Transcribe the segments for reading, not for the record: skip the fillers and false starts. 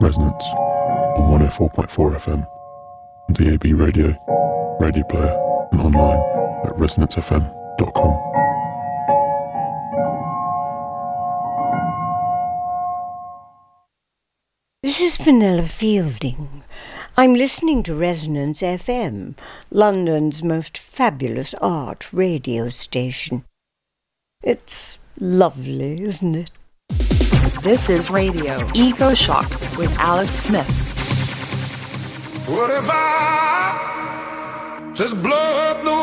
Resonance on 104.4 FM, DAB radio, radio player, and online at resonancefm.com. This is Vanilla Fielding. I'm listening to Resonance FM, London's most fabulous art radio station. It's lovely, isn't it? This is Radio Eco Shock with Alex Smith. What if I just blow up the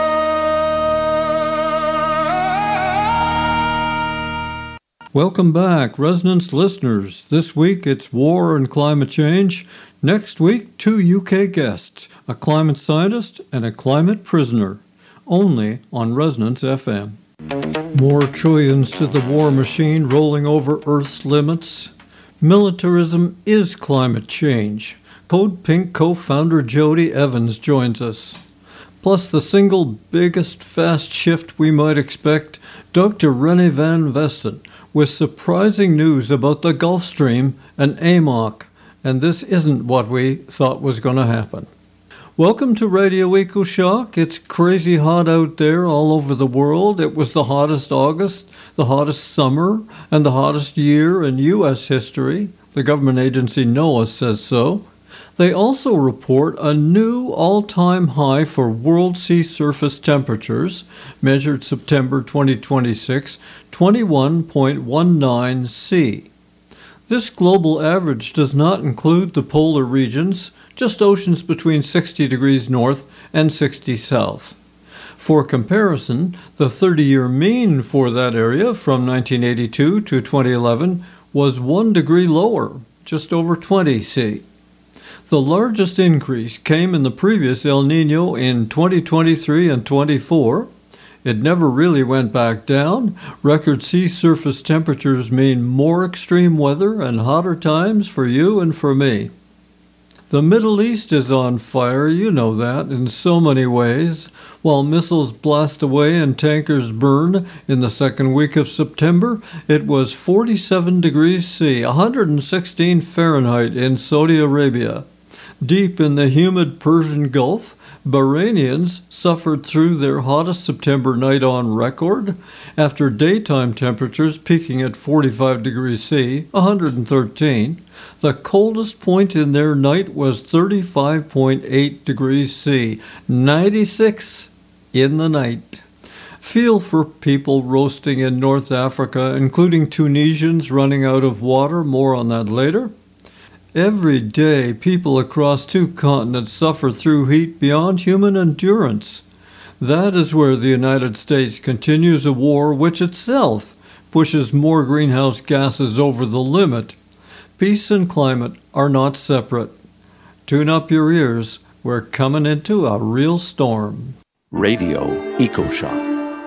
world? Welcome back, Resonance listeners. This week it's war and climate change. Next week, 2 UK guests, a climate scientist and a climate prisoner, only on Resonance FM. More trillions to the war machine rolling over Earth's limits. Militarism is climate change. Code Pink co-founder Jody Evans joins us. Plus the single biggest fast shift we might expect, Dr. René van Vesten, with surprising news about the Gulf Stream and AMOC. And this isn't what we thought was going to happen. Welcome to Radio Eco Shock. It's crazy hot out there all over the world. It was the hottest August, the hottest summer, and the hottest year in U.S. history. The government agency NOAA says so. They also report a new all-time high for world sea surface temperatures, measured September 2026, 21.19 C. This global average does not include the polar regions, just oceans between 60 degrees north and 60 south. For comparison, the 30-year mean for that area from 1982 to 2011 was 1 degree lower, just over 20 C. The largest increase came in the previous El Niño in 2023 and 24. It never really went back down. Record sea surface temperatures mean more extreme weather and hotter times for you and for me. The Middle East is on fire, you know that, in so many ways. While missiles blast away and tankers burn in the second week of September, it was 47 degrees C, 116 Fahrenheit in Saudi Arabia. Deep in the humid Persian Gulf, Bahrainians suffered through their hottest September night on record, after daytime temperatures peaking at 45 degrees C, 113. The coldest point in their night was 35.8 degrees C, 96 in the night. Feel for people roasting in North Africa, including Tunisians running out of water. More on that later. Every day, people across 2 continents suffer through heat beyond human endurance. That is where the United States continues a war which itself pushes more greenhouse gases over the limit. Peace and climate are not separate. Tune up your ears. We're coming into a real storm. Radio Eco Shock.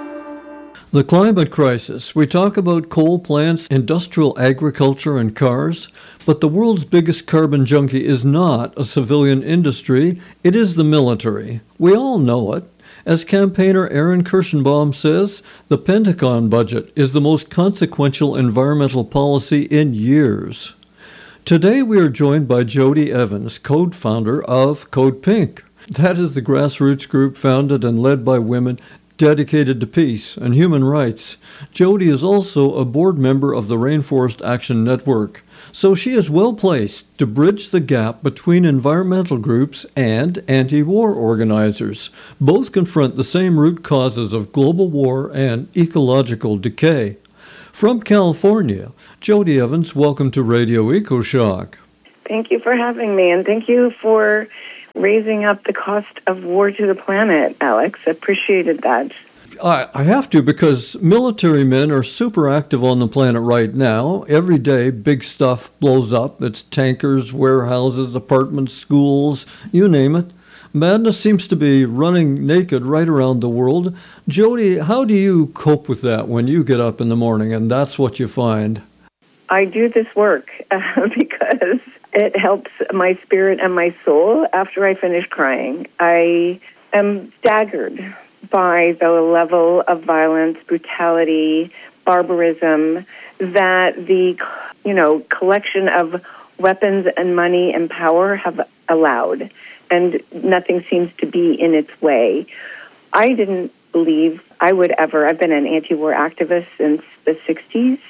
The climate crisis. We talk about coal plants, industrial agriculture, and cars, but the world's biggest carbon junkie is not a civilian industry, it is the military. We all know it. As campaigner Aaron Kirschenbaum says, the Pentagon budget is the most consequential environmental policy in years. Today we are joined by Jody Evans, co-founder of Code Pink. That is the grassroots group founded and led by women dedicated to peace and human rights. Jody is also a board member of the Rainforest Action Network, so she is well placed to bridge the gap between environmental groups and anti-war organizers. Both confront the same root causes of global war and ecological decay. From California, Jody Evans, welcome to Radio Eco Shock. Thank you for having me, and thank you for raising up the cost of war to the planet, Alex. I appreciated that. I have to, because military men are super active on the planet right now. Every day, big stuff blows up. It's tankers, warehouses, apartments, schools, you name it. Madness seems to be running naked right around the world. Jody, how do you cope with that when you get up in the morning and that's what you find? I do this work because it helps my spirit and my soul after I finish crying. I am staggered by the level of violence, brutality, barbarism that the, collection of weapons and money and power have allowed, and nothing seems to be in its way. I didn't believe I would ever. I've been an anti-war activist since the 60s.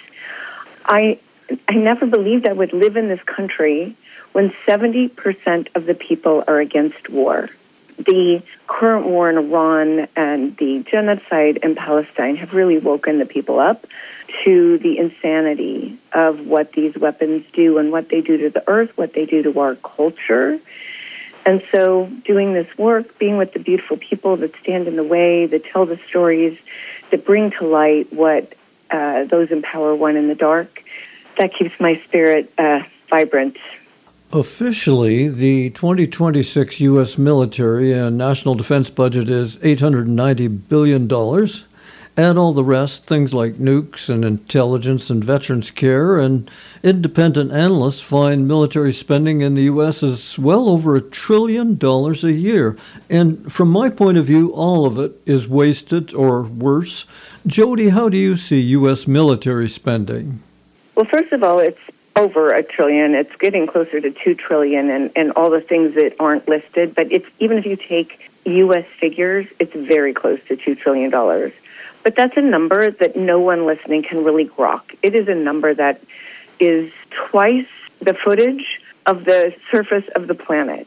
I never believed I would live in this country when 70% of the people are against war. The current war in Iran and the genocide in Palestine have really woken the people up to the insanity of what these weapons do and what they do to the earth, what they do to our culture. And so doing this work, being with the beautiful people that stand in the way, that tell the stories, that bring to light what those in power want in the dark, that keeps my spirit vibrant. Officially, the 2026 U.S. military and national defense budget is $890 billion. Add all the rest, things like nukes and intelligence and veterans care, and independent analysts find military spending in the U.S. is well over $1 trillion a year. And from my point of view, all of it is wasted or worse. Jody, how do you see U.S. military spending? Well, first of all, it's over $1 trillion. It's getting closer to $2 trillion and all the things that aren't listed. But it's even if you take U.S. figures, it's very close to $2 trillion. But that's a number that no one listening can really grok. It is a number that is twice the footage of the surface of the planet.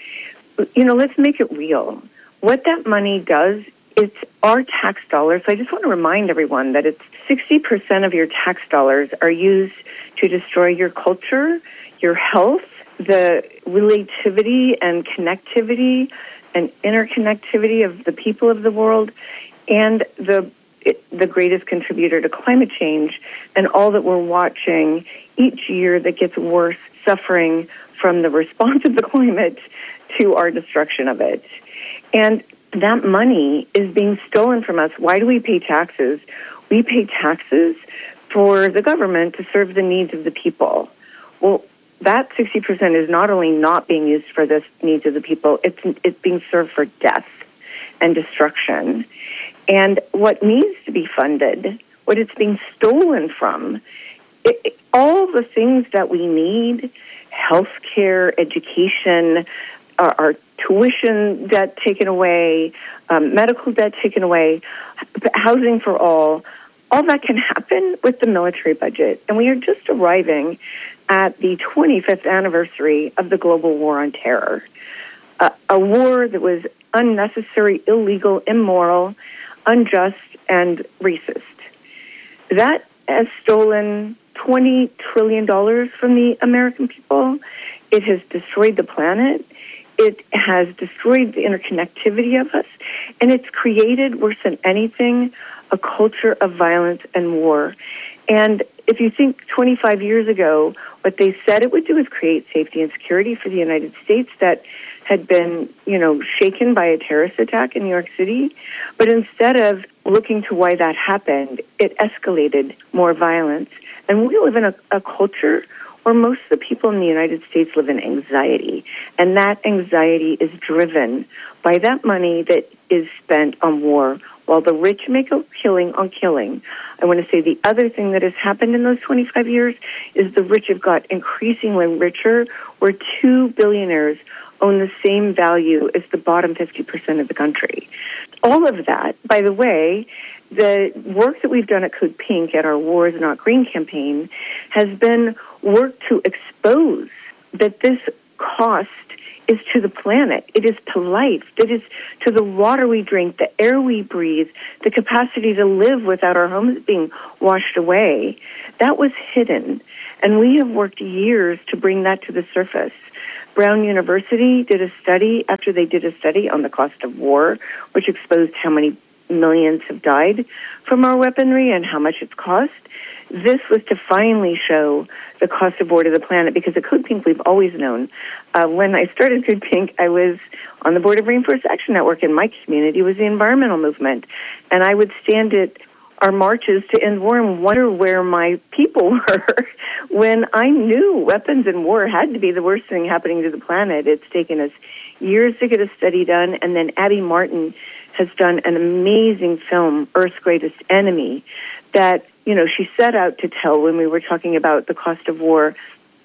You know, let's make it real. What that money does, it's our tax dollars. So I just want to remind everyone that it's 60% of your tax dollars are used to destroy your culture, your health, the relativity and connectivity and interconnectivity of the people of the world, and the greatest contributor to climate change and all that we're watching each year that gets worse, suffering from the response of the climate to our destruction of it. And that money is being stolen from us. Why do we pay taxes? We pay taxes for the government to serve the needs of the people. Well, that 60% is not only not being used for the needs of the people, it's being served for death and destruction. And what needs to be funded, what it's being stolen from, all the things that we need, healthcare, education, our tuition debt taken away, medical debt taken away, housing for all that can happen with the military budget. And we are just arriving at the 25th anniversary of the global war on terror, a war that was unnecessary, illegal, immoral, unjust, and racist. That has stolen $20 trillion from the American people. It has destroyed the planet. It has destroyed the interconnectivity of us. And it's created, worse than anything, a culture of violence and war. And if you think 25 years ago, what they said it would do is create safety and security for the United States that had been, shaken by a terrorist attack in New York City. But instead of looking to why that happened, it escalated more violence. And we live in a culture where most of the people in the United States live in anxiety. And that anxiety is driven by that money that is spent on war, while the rich make a killing on killing. I want to say the other thing that has happened in those 25 years is the rich have got increasingly richer, where 2 billionaires own the same value as the bottom 50% of the country. All of that, by the way, the work that we've done at Code Pink at our War is Not Green campaign has been work to expose that this cost is to the planet. It is to life. It is to the water we drink, the air we breathe, the capacity to live without our homes being washed away. That was hidden. And we have worked years to bring that to the surface. Brown University did a study after they did a study on the cost of war, which exposed how many millions have died from our weaponry and how much it's cost. This was to finally show the cost of war to the planet, because at Code Pink, we've always known. When I started Code Pink, I was on the board of Rainforest Action Network, and my community was the environmental movement. And I would stand at our marches to end war and wonder where my people were when I knew weapons and war had to be the worst thing happening to the planet. It's taken us years to get a study done, and then Abby Martin has done an amazing film, Earth's Greatest Enemy, that, she set out to tell when we were talking about the cost of war,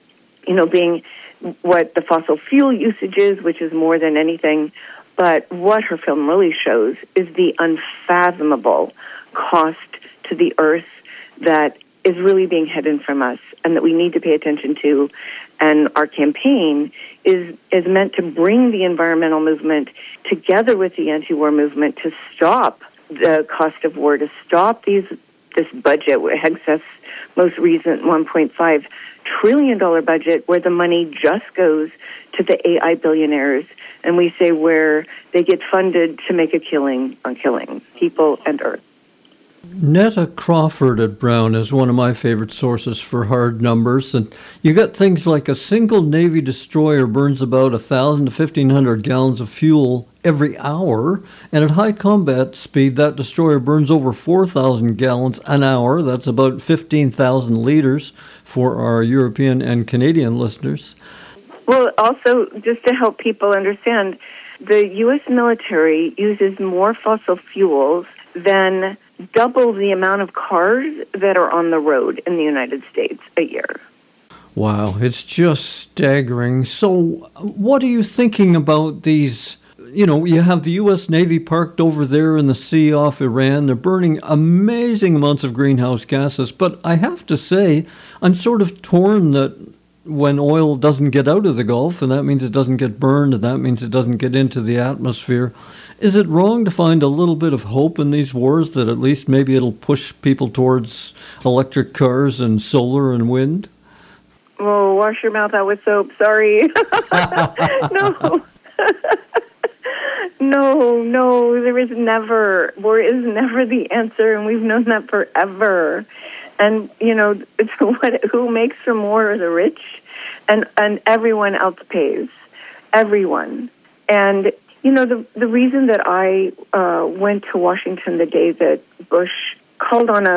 being what the fossil fuel usage is, which is more than anything. But what her film really shows is the unfathomable cost to the earth that is really being hidden from us and that we need to pay attention to. And our campaign is meant to bring the environmental movement together with the anti-war movement to stop the cost of war, to stop this budget, Hegseth's most recent $1.5 trillion budget, where the money just goes to the AI billionaires, and we say where they get funded to make a killing on killing people and earth. Netta Crawford at Brown is one of my favorite sources for hard numbers, and you got things like a single Navy destroyer burns about 1,000 to 1,500 gallons of fuel every hour, and at high combat speed, that destroyer burns over 4,000 gallons an hour. That's about 15,000 liters for our European and Canadian listeners. Well, also, just to help people understand, the U.S. military uses more fossil fuels than double the amount of cars that are on the road in the United States a year. Wow, it's just staggering. So what are you thinking about these? You have the U.S. Navy parked over there in the sea off Iran. They're burning amazing amounts of greenhouse gases. But I have to say, I'm sort of torn that when oil doesn't get out of the Gulf, and that means it doesn't get burned, and that means it doesn't get into the atmosphere, is it wrong to find a little bit of hope in these wars, that at least maybe it'll push people towards electric cars and solar and wind? Oh, wash your mouth out with soap. Sorry. No. No, there is never. War is never the answer, and we've known that forever. And, it's who makes from war are the rich, and everyone else pays. Everyone. And, the reason that I went to Washington the day that Bush called on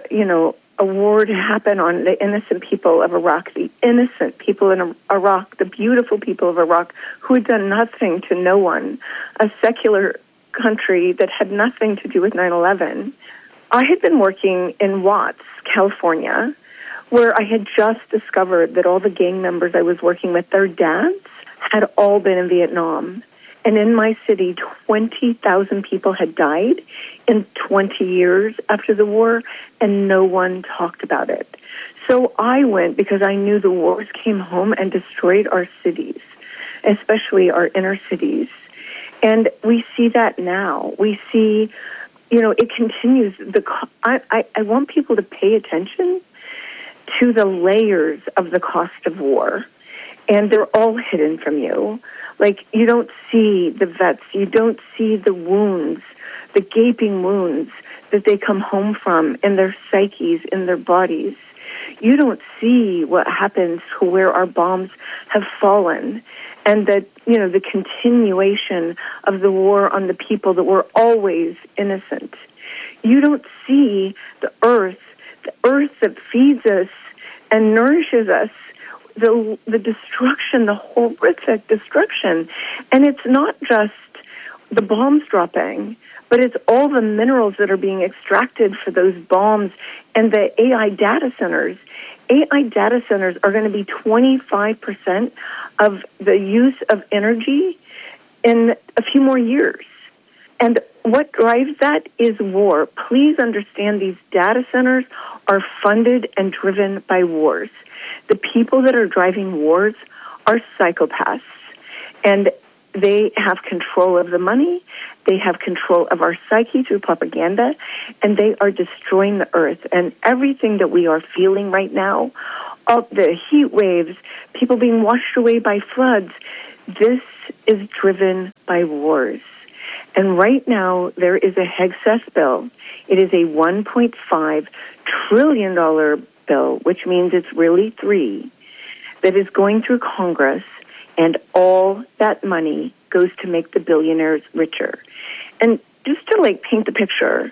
a war to happen on the innocent people of Iraq, the innocent people in Iraq, the beautiful people of Iraq who had done nothing to no one, a secular country that had nothing to do with 9/11. I had been working in Watts, California, where I had just discovered that all the gang members I was working with, their dads, had all been in Vietnam. And in my city, 20,000 people had died in 20 years after the war, and no one talked about it. So I went because I knew the wars came home and destroyed our cities, especially our inner cities. And we see that now. We see, it continues. I want people to pay attention to the layers of the cost of war, and they're all hidden from you. Like, you don't see the vets, you don't see the wounds, the gaping wounds that they come home from in their psyches, in their bodies. You don't see what happens to where our bombs have fallen, and that, the continuation of the war on the people that were always innocent. You don't see the earth that feeds us and nourishes us, the destruction, the horrific destruction. And it's not just the bombs dropping, but it's all the minerals that are being extracted for those bombs and the AI data centers. AI data centers are going to be 25% of the use of energy in a few more years. And what drives that is war. Please understand, these data centers are funded and driven by wars. The people that are driving wars are psychopaths, and they have control of the money, they have control of our psyche through propaganda, and they are destroying the earth. And everything that we are feeling right now, all the heat waves, people being washed away by floods, this is driven by wars. And right now, there is a Hegseth bill. It is a $1.5 trillion bill, which means it's really three, that is going through Congress, and all that money goes to make the billionaires richer. And just to paint the picture,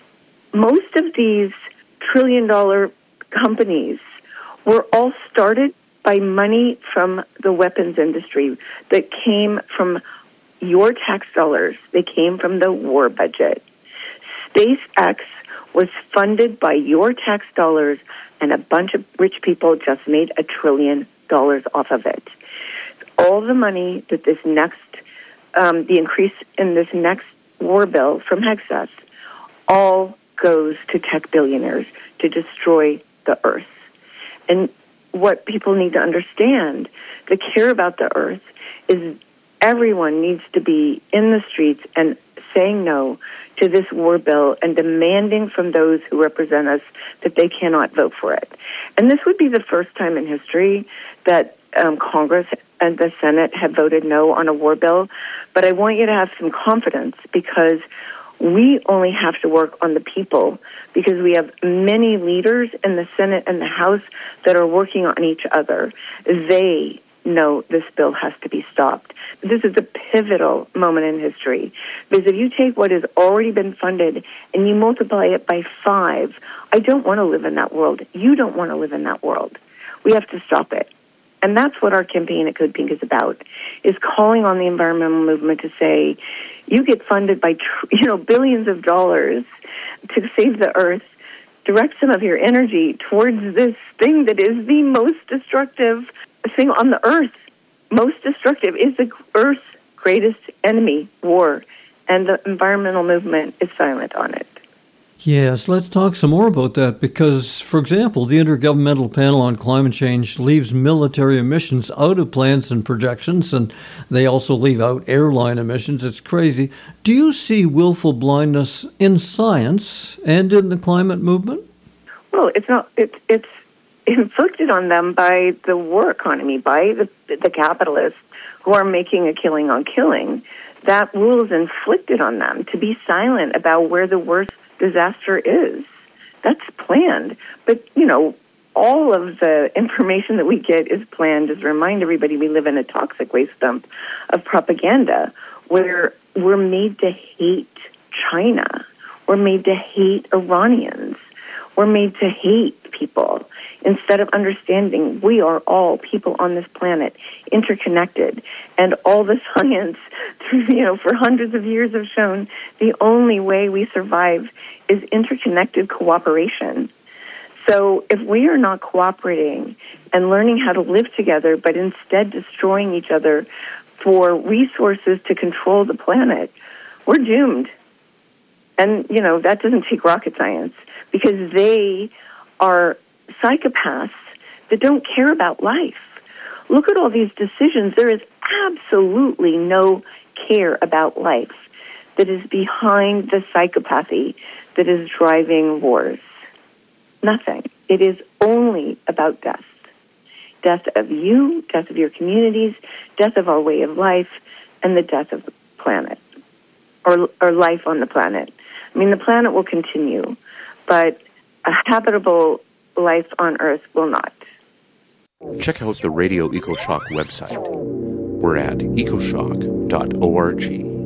most of these trillion-dollar companies were all started by money from the weapons industry that came from your tax dollars. They came from the war budget. SpaceX was funded by your tax dollars, and a bunch of rich people just made $1 trillion dollars off of it. All the money that this next, the increase in this next war bill from Hexas, all goes to tech billionaires to destroy the earth. And what people need to understand, to care about the earth, is everyone needs to be in the streets and saying no to this war bill and demanding from those who represent us that they cannot vote for it. And this would be the first time in history that Congress and the Senate have voted no on a war bill. But I want you to have some confidence, because we only have to work on the people, because we have many leaders in the Senate and the House that are working on each other. They know this bill has to be stopped. This is a pivotal moment in history, because if you take what has already been funded and you multiply it by 5, I don't want to live in that world. You don't want to live in that world. We have to stop it. And that's what our campaign at Code Pink is about, is calling on the environmental movement to say, you get funded by billions of dollars to save the earth. Direct some of your energy towards this thing that is the most destructive thing on the earth. Most destructive is the earth's greatest enemy, war, and the environmental movement is silent on it. Yes, let's talk some more about that, because, for example, the Intergovernmental Panel on Climate Change leaves military emissions out of plans and projections, and they also leave out airline emissions. It's crazy. Do you see willful blindness in science and in the climate movement? Well, it's inflicted on them by the war economy, by the capitalists who are making a killing on killing. That rule is inflicted on them to be silent about where the worst disaster is. That's planned. But, all of the information that we get is planned. Just remind everybody we live in a toxic waste dump of propaganda where we're made to hate China. We're made to hate Iranians. We're made to hate people instead of understanding we are all people on this planet, interconnected. And all the science, for hundreds of years have shown the only way we survive is interconnected cooperation. So if we are not cooperating and learning how to live together, but instead destroying each other for resources to control the planet, we're doomed. And, that doesn't take rocket science, because they are psychopaths that don't care about life. Look at all these decisions. There is absolutely no care about life that is behind the psychopathy that is driving wars. Nothing. It is only about death. Death of you, death of your communities, death of our way of life, and the death of the planet, or life on the planet. I mean, the planet will continue, but a habitable life on Earth will not. Check out the Radio EcoShock website. We're at ecoshock.org.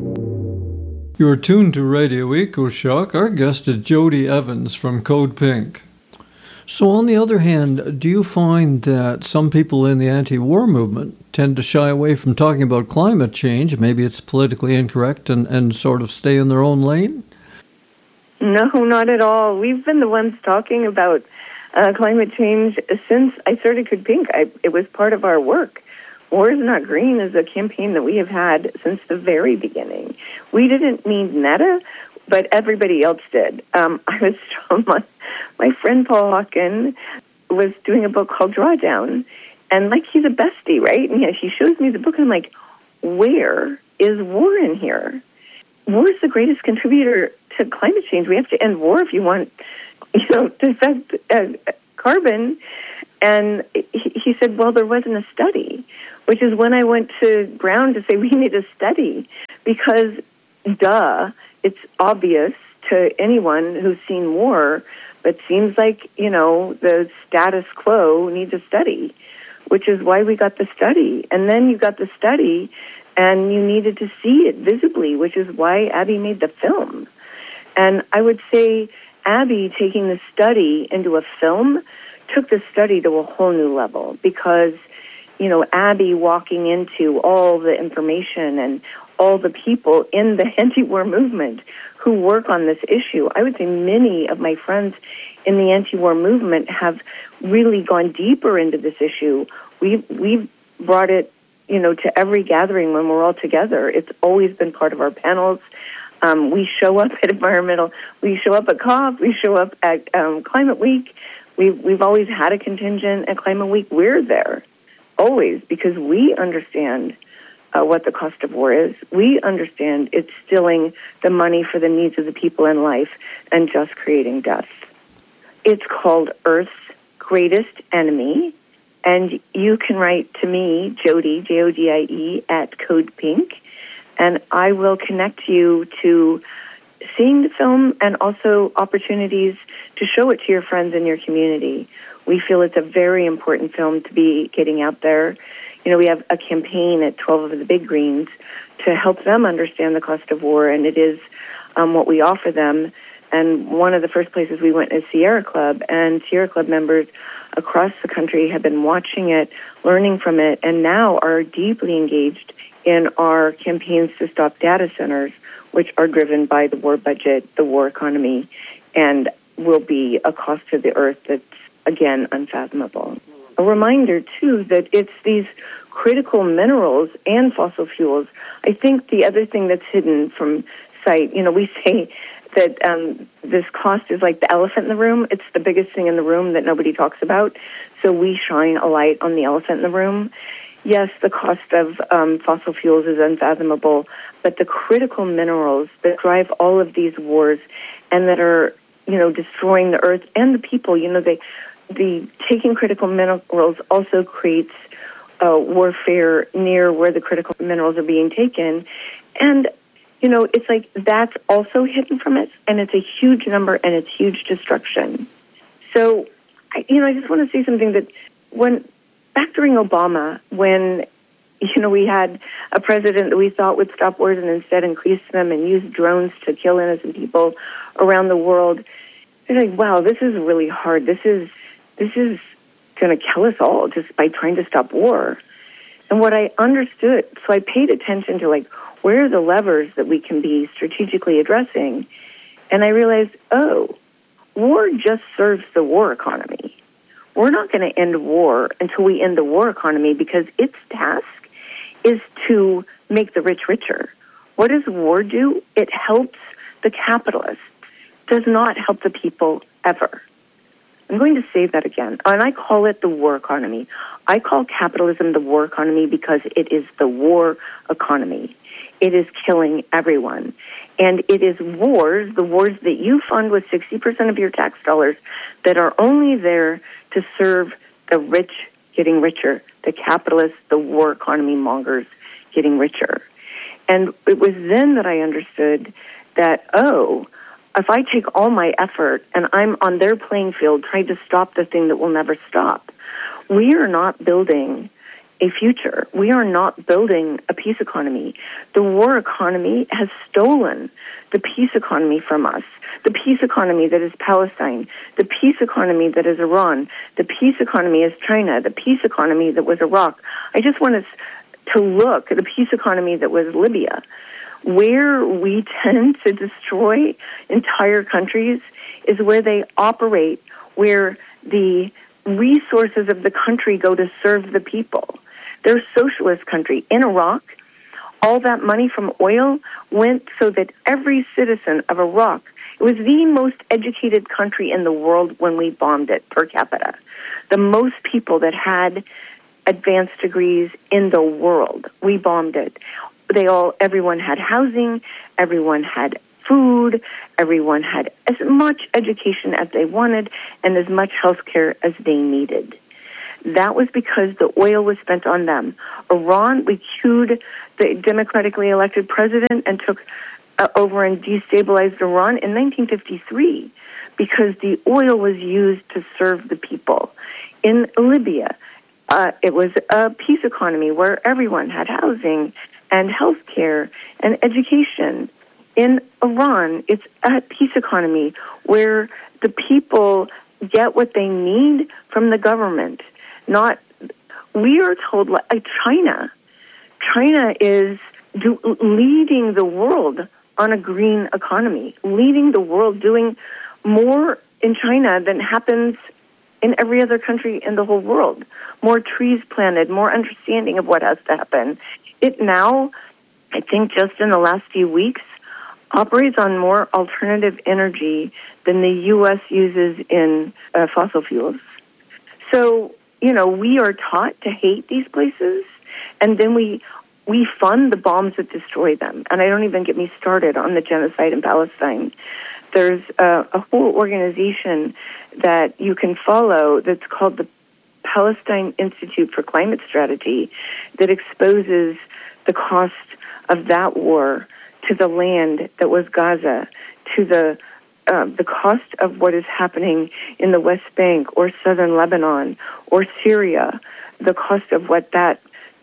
You're tuned to Radio EcoShock. Our guest is Jody Evans from Code Pink. So on the other hand, do you find that some people in the anti-war movement tend to shy away from talking about climate change? Maybe it's politically incorrect and sort of stay in their own lane? No, not at all. We've been the ones talking about climate change since I started Code Pink. It was part of our work. War is Not Green is a campaign that we have had since the very beginning. We didn't need NETA, but everybody else did. My friend Paul Hawken was doing a book called Drawdown, and he's a bestie, right? And he shows me the book, and I'm like, where is war in here? War is the greatest contributor to climate change. We have to end war if you want, to affect carbon. And he said, well, there wasn't a study, which is when I went to Brown to say we need a study, because, it's obvious to anyone who's seen war, but seems like, the status quo needs a study, which is why we got the study. And then you got the study, and you needed to see it visibly, which is why Abby made the film. And I would say Abby taking the study into a film took the study to a whole new level, because, Abby walking into all the information and all the people in the anti-war movement who work on this issue. I would say many of my friends in the anti-war movement have really gone deeper into this issue We've brought it, to every gathering when we're all together. It's always been part of our panels. We show up at we show up at COP, we show up at Climate Week. We've always had a contingent at Climate Week. We're there always because we understand what the cost of war is. We understand it's stealing the money for the needs of the people in life and just creating death. It's called Earth's Greatest Enemy, and you can write to me, Jodie, Jodie, at Code Pink, and I will connect you to seeing the film and also opportunities to show it to your friends in your community. We feel it's a very important film to be getting out there. We have a campaign at 12 of the Big Greens to help them understand the cost of war, and it is what we offer them. And one of the first places we went is Sierra Club, and Sierra Club members across the country have been watching it, learning from it, and now are deeply engaged in our campaigns to stop data centers, which are driven by the war budget, the war economy, and will be a cost to the earth that's, again, unfathomable. A reminder, too, that it's these critical minerals and fossil fuels. I think the other thing that's hidden from sight, we say that this cost is like the elephant in the room. It's the biggest thing in the room that nobody talks about. So we shine a light on the elephant in the room. Yes, the cost of fossil fuels is unfathomable, but the critical minerals that drive all of these wars and that are, destroying the earth and the people, the taking critical minerals also creates warfare near where the critical minerals are being taken. And, it's like that's also hidden from it, and it's a huge number, and it's huge destruction. So, I just want to say something that back during Obama, when, we had a president that we thought would stop wars and instead increase them and use drones to kill innocent people around the world, it's like, wow, this is really hard. This is going to kill us all just by trying to stop war. And what I understood, so I paid attention to, where are the levers that we can be strategically addressing? And I realized, war just serves the war economy. We're not going to end war until we end the war economy because its task is to make the rich richer. What does war do? It helps the capitalists. Does not help the people ever. I'm going to say that again, and I call it the war economy. I call capitalism the war economy because it is the war economy. It is killing everyone. And it is wars, the wars that you fund with 60% of your tax dollars, that are only there to serve the rich getting richer, the capitalists, the war economy mongers getting richer. And it was then that I understood that, if I take all my effort and I'm on their playing field trying to stop the thing that will never stop, we are not building a future. We are not building a peace economy. The war economy has stolen the peace economy from us. The peace economy that is Palestine, the peace economy that is Iran, the peace economy is China, the peace economy that was Iraq. I just want us to look at the peace economy that was Libya. Where we tend to destroy entire countries is where they operate, where the resources of the country go to serve the people. They're a socialist country. In Iraq, all that money from oil went so that every citizen of Iraq, it was the most educated country in the world when we bombed it per capita. The most people that had advanced degrees in the world, we bombed it. Everyone had housing, everyone had food, everyone had as much education as they wanted and as much health care as they needed. That was because the oil was spent on them. Iran, we cued the democratically elected president and took over and destabilized Iran in 1953 because the oil was used to serve the people. In Libya, it was a peace economy where everyone had housing and health care and education. In Iran, it's a peace economy where the people get what they need from the government. We are told, like China is leading the world on a green economy, leading the world, doing more in China than happens in every other country in the whole world. More trees planted, more understanding of what has to happen. It now, I think just in the last few weeks, operates on more alternative energy than the U.S. uses in fossil fuels. So, we are taught to hate these places, and then we fund the bombs that destroy them. And I don't even get me started on the genocide in Palestine. There's a whole organization that you can follow that's called the Palestine Institute for Climate Strategy that exposes the cost of that war to the land that was Gaza, to the cost of what is happening in the West Bank or southern Lebanon or Syria, the cost of what that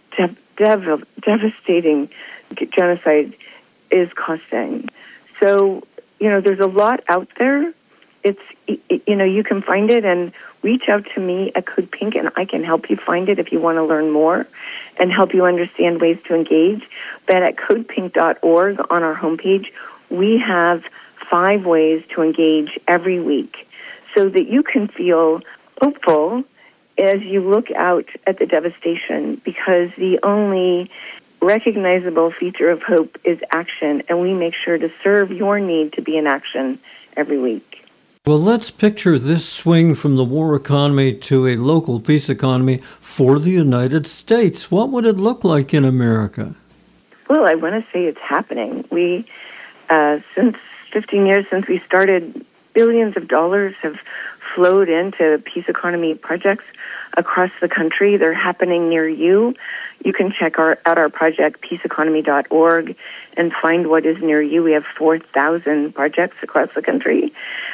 devastating genocide is costing. So, there's a lot out there. It's, you can find it and reach out to me at Code Pink, and I can help you find it if you want to learn more and help you understand ways to engage. But at codepink.org on our homepage, we have 5 ways to engage every week so that you can feel hopeful as you look out at the devastation, because the only recognizable feature of hope is action, and we make sure to serve your need to be in action every week. Well, let's picture this swing from the war economy to a local peace economy for the United States. What would it look like in America? Well, I want to say it's happening. We, since 15 years since we started, billions of dollars have flowed into peace economy projects across the country. They're happening near you. You can check out our project, peaceeconomy.org, and find what is near you. We have 4,000 projects across the country.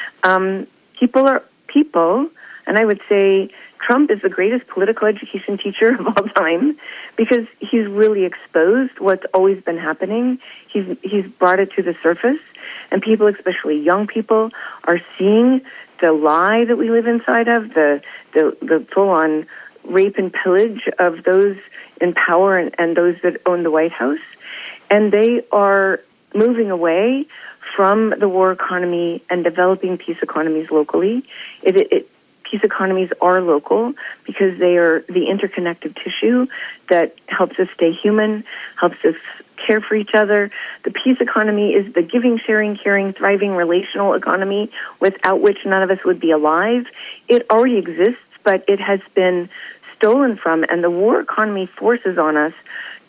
People are people, and I would say Trump is the greatest political education teacher of all time because he's really exposed what's always been happening. He's brought it to the surface, and people, especially young people, are seeing the lie that we live inside of, the full-on rape and pillage of those in power and those that own the White House. And they are moving away from the war economy and developing peace economies locally. Peace economies are local because they are the interconnected tissue that helps us stay human, helps us care for each other. The peace economy is the giving, sharing, caring, thriving relational economy without which none of us would be alive. It already exists, but it has been stolen from, and the war economy forces on us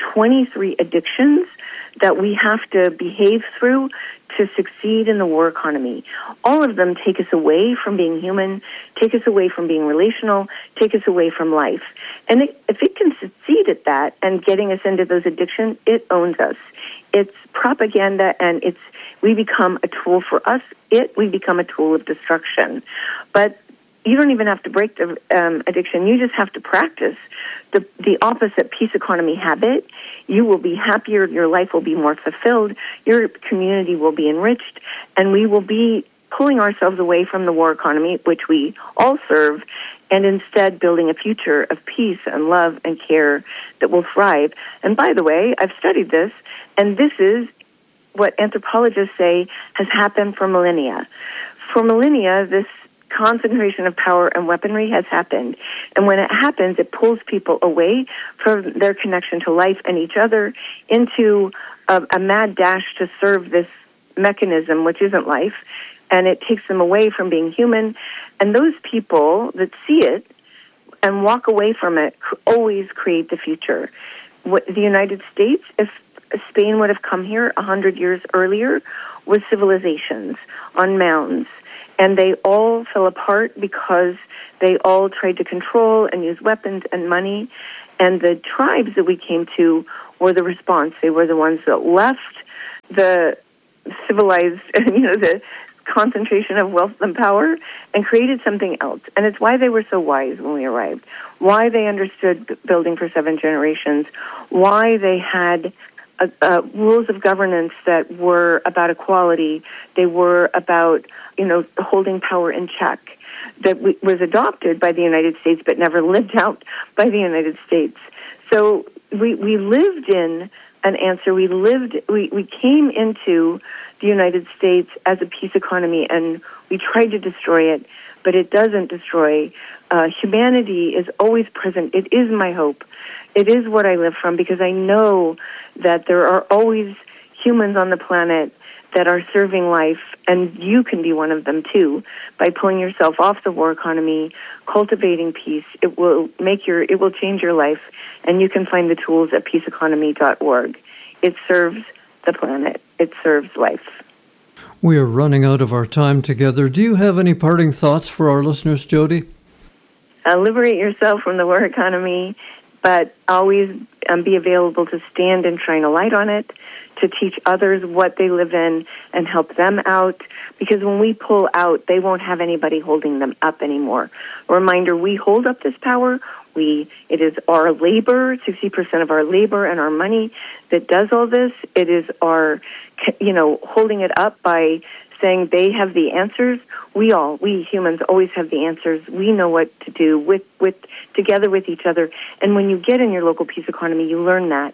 23 addictions that we have to behave through to succeed in the war economy. All of them take us away from being human, take us away from being relational, take us away from life. And if it can succeed at that and getting us into those addictions, it owns us. It's propaganda, and we become a tool for us. We become a tool of destruction. But you don't even have to break the addiction. You just have to practice the opposite peace economy habit. You will be happier. Your life will be more fulfilled. Your community will be enriched. And we will be pulling ourselves away from the war economy, which we all serve, and instead building a future of peace and love and care that will thrive. And by the way, I've studied this, and this is what anthropologists say has happened for millennia. For millennia, this concentration of power and weaponry has happened. And when it happens, it pulls people away from their connection to life and each other into a mad dash to serve this mechanism, which isn't life. And it takes them away from being human. And those people that see it and walk away from it always create the future. The United States, if Spain would have come here 100 years earlier, was civilizations on mounds. And they all fell apart because they all tried to control and use weapons and money. And the tribes that we came to were the response. They were the ones that left the civilized, the concentration of wealth and power and created something else. And it's why they were so wise when we arrived, why they understood building for 7 generations, why they had rules of governance that were about equality. They were about, holding power in check, that was adopted by the United States but never lived out by the United States. So we lived in an answer. We came into the United States as a peace economy, and we tried to destroy it, but it doesn't destroy. humanity is always present. It is my hope. It is what I live from, because I know that there are always humans on the planet that are serving life, and you can be one of them too, by pulling yourself off the war economy, cultivating peace. It will change your life, and you can find the tools at peaceeconomy.org. It serves the planet. It serves life. We are running out of our time together. Do you have any parting thoughts for our listeners, Jody? Liberate yourself from the war economy, but always be available to stand and shine a light on it, to teach others what they live in and help them out. Because when we pull out, they won't have anybody holding them up anymore. A reminder, we hold up this power. It is our labor, 60% of our labor and our money that does all this. It is our, holding it up by saying they have the answers. We humans always have the answers. We know what to do together with each other. And when you get in your local peace economy, you learn that.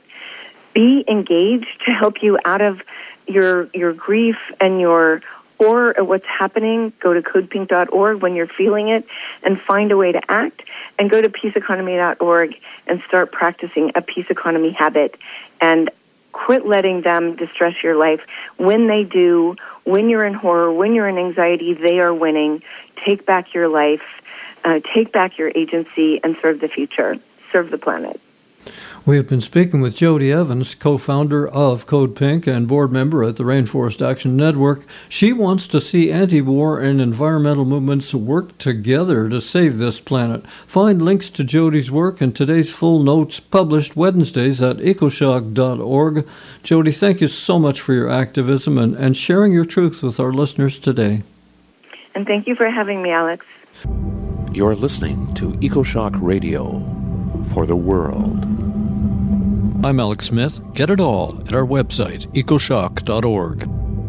Be engaged to help you out of your grief and your horror at what's happening. Go to codepink.org when you're feeling it and find a way to act. And go to peaceeconomy.org and start practicing a peace economy habit. And quit letting them distress your life. When they do, when you're in horror, when you're in anxiety, they are winning. Take back your life, take back your agency, and serve the future. Serve the planet. We have been speaking with Jody Evans, co-founder of Code Pink and board member at the Rainforest Action Network. She wants to see anti-war and environmental movements work together to save this planet. Find links to Jody's work and today's full notes published Wednesdays at ecoshock.org. Jody, thank you so much for your activism and sharing your truth with our listeners today. And thank you for having me, Alex. You're listening to EcoShock Radio for the world. I'm Alex Smith. Get it all at our website, ecoshock.org.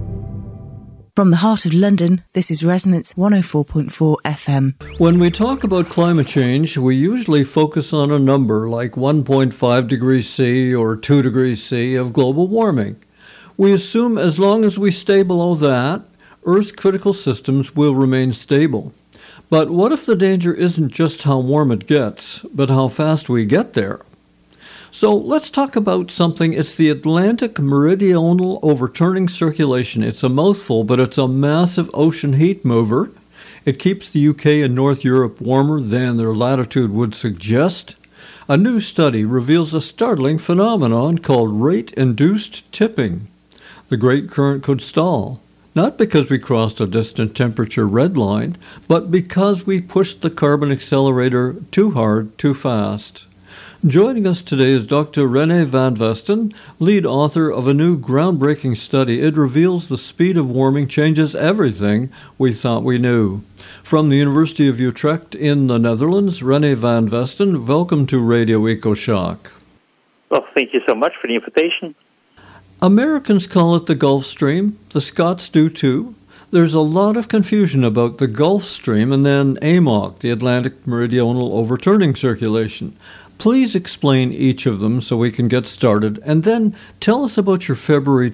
From the heart of London, this is Resonance 104.4 FM. When we talk about climate change, we usually focus on a number like 1.5 degrees C or 2 degrees C of global warming. We assume as long as we stay below that, Earth's critical systems will remain stable. But what if the danger isn't just how warm it gets, but how fast we get there? So let's talk about something. It's the Atlantic Meridional Overturning Circulation. It's a mouthful, but it's a massive ocean heat mover. It keeps the UK and North Europe warmer than their latitude would suggest. A new study reveals a startling phenomenon called rate-induced tipping. The Great Current could stall, not because we crossed a distant temperature red line, but because we pushed the carbon accelerator too hard, too fast. Joining us today is Dr. René van Vesten, lead author of a new groundbreaking study. It reveals the speed of warming changes everything we thought we knew. From the University of Utrecht in the Netherlands, René van Vesten, welcome to Radio EcoShock. Well, thank you so much for the invitation. Americans call it the Gulf Stream. The Scots do too. There's a lot of confusion about the Gulf Stream and then AMOC, the Atlantic Meridional Overturning Circulation. Please explain each of them so we can get started, and then tell us about your February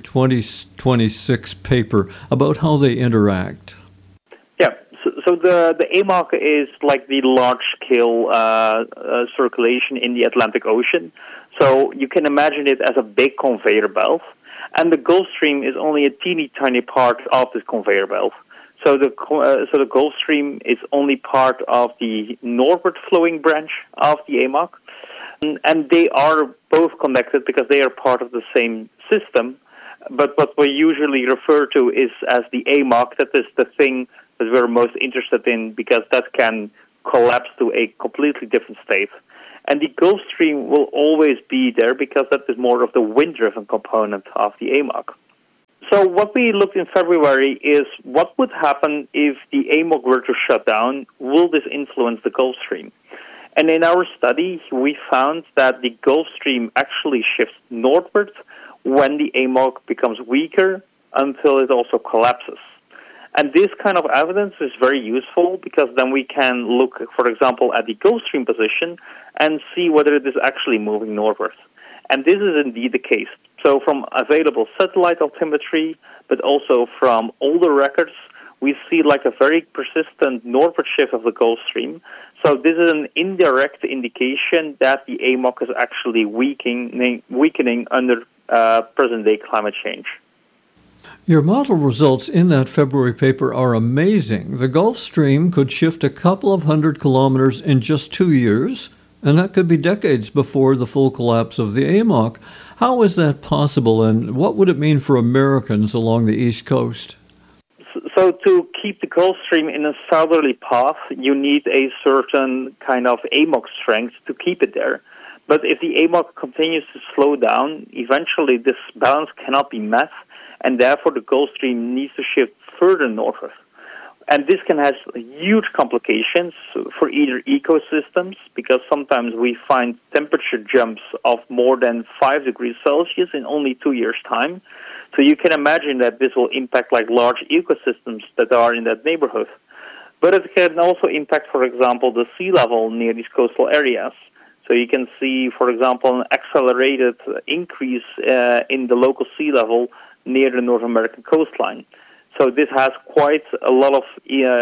2026 paper about how they interact. Yeah, so the AMOC is like the large-scale circulation in the Atlantic Ocean. So you can imagine it as a big conveyor belt, and the Gulf Stream is only a teeny tiny part of this conveyor belt. So the Gulf Stream is only part of the northward flowing branch of the AMOC. And they are both connected because they are part of the same system. But what we usually refer to is as the AMOC. That is the thing that we're most interested in because that can collapse to a completely different state. And the Gulf Stream will always be there because that is more of the wind-driven component of the AMOC. So what we looked in February is what would happen if the AMOC were to shut down. Will this influence the Gulf Stream? And in our study, we found that the Gulf Stream actually shifts northward when the AMOC becomes weaker until it also collapses. And this kind of evidence is very useful because then we can look, for example, at the Gulf Stream position and see whether it is actually moving northward. And this is indeed the case. So from available satellite altimetry, but also from older records, we see like a very persistent northward shift of the Gulf Stream. So this is an indirect indication that the AMOC is actually weakening under present-day climate change. Your model results in that February paper are amazing. The Gulf Stream could shift a couple of 100 kilometers in just 2 years, and that could be decades before the full collapse of the AMOC. How is that possible, and what would it mean for Americans along the East Coast? So to keep the Gulf Stream in a southerly path, you need a certain kind of AMOC strength to keep it there. But if the AMOC continues to slow down, eventually this balance cannot be met, and therefore the Gulf Stream needs to shift further northward. And this can have huge complications for either ecosystems, because sometimes we find temperature jumps of more than 5 degrees Celsius in only 2 years' time. So you can imagine that this will impact like large ecosystems that are in that neighborhood. But it can also impact, for example, the sea level near these coastal areas. So you can see, for example, an accelerated increase in the local sea level near the North American coastline. So this has quite a lot of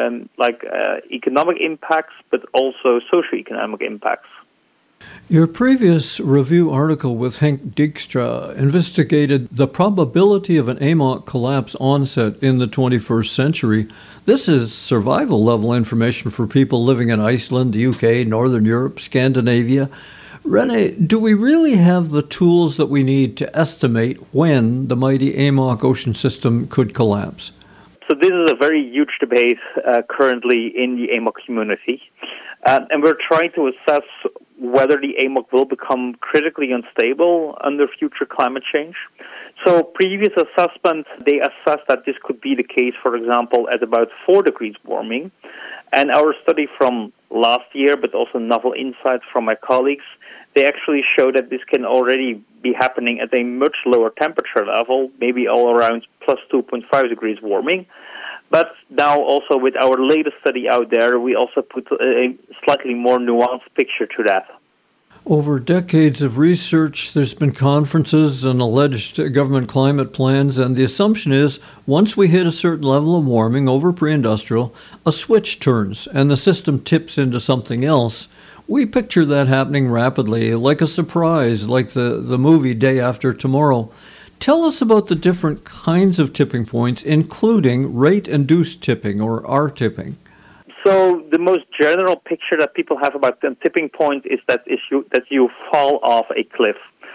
economic impacts, but also socioeconomic impacts. Your previous review article with Henk Dijkstra investigated the probability of an AMOC collapse onset in the 21st century. This is survival-level information for people living in Iceland, the UK, Northern Europe, Scandinavia. René, do we really have the tools that we need to estimate when the mighty AMOC ocean system could collapse? So this is a very huge debate currently in the AMOC community. And we're trying to assess whether the AMOC will become critically unstable under future climate change. So previous assessments, they assessed that this could be the case, for example, at about 4 degrees warming. And our study from last year, but also novel insights from my colleagues, they actually show that this can already be happening at a much lower temperature level, maybe all around plus 2.5 degrees warming. But now also with our latest study out there, we also put a slightly more nuanced picture to that. Over decades of research, there's been conferences and alleged government climate plans, and the assumption is once we hit a certain level of warming over pre-industrial, a switch turns and the system tips into something else. We picture that happening rapidly, like a surprise, like the movie Day After Tomorrow. Tell us about the different kinds of tipping points, including rate-induced tipping, or R-tipping. So the most general picture that people have about the tipping point is that you fall off a cliff.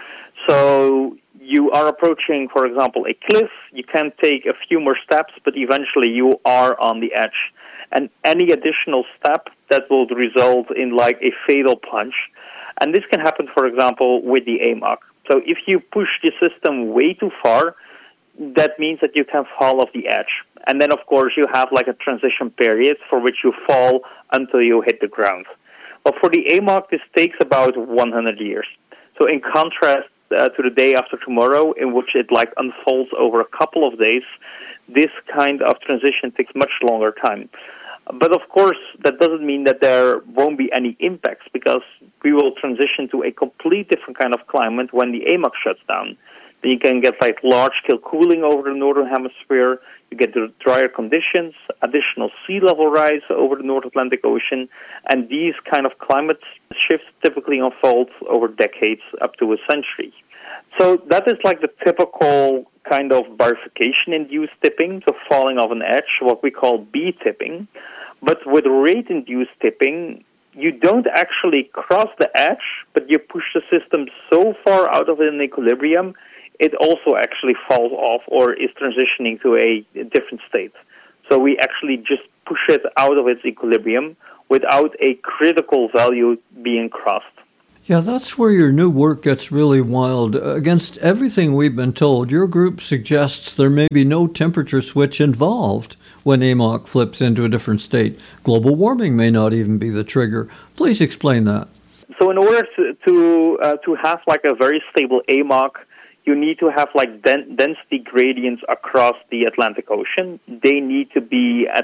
So you are approaching, for example, a cliff. You can take a few more steps, but eventually you are on the edge. And any additional step, that will result in like a fatal plunge. And this can happen, for example, with the AMOC. So if you push the system way too far, that means that you can fall off the edge. And then, of course, you have like a transition period for which you fall until you hit the ground. Well, for the AMOC, this takes about 100 years. So in contrast to the Day After Tomorrow, in which it like unfolds over a couple of days, this kind of transition takes much longer time. But of course, that doesn't mean that there won't be any impacts, because we will transition to a complete different kind of climate when the AMOC shuts down. Then you can get like large-scale cooling over the northern hemisphere. You get the drier conditions, additional sea level rise over the North Atlantic Ocean, and these kind of climate shifts typically unfold over decades up to a century. So that is like the typical kind of bifurcation-induced tipping, so falling off an edge, what we call B-tipping. But with rate-induced tipping, you don't actually cross the edge, but you push the system so far out of an equilibrium, it also actually falls off or is transitioning to a different state. So we actually just push it out of its equilibrium without a critical value being crossed. Yeah, that's where your new work gets really wild. Against everything we've been told, your group suggests there may be no temperature switch involved when AMOC flips into a different state. Global warming may not even be the trigger. Please explain that. So in order to have like a very stable AMOC, you need to have like density gradients across the Atlantic Ocean. They need to be at